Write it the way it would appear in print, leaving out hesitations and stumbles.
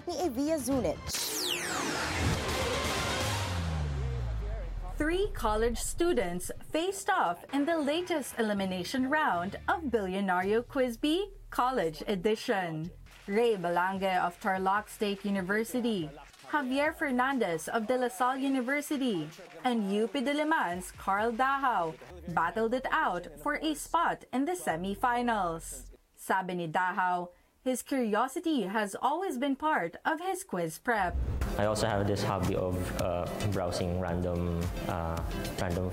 ni Evia Zunich. 3 college students faced off in the latest elimination round of Billionario Quiz Bee College Edition. Ray Balange of Tarlac State University, Javier Fernandez of De La Salle University, and UP Diliman's Carl Dahao battled it out for a spot in the semifinals. Sabi ni Dahao, his curiosity has always been part of his quiz prep. I also have this hobby of browsing random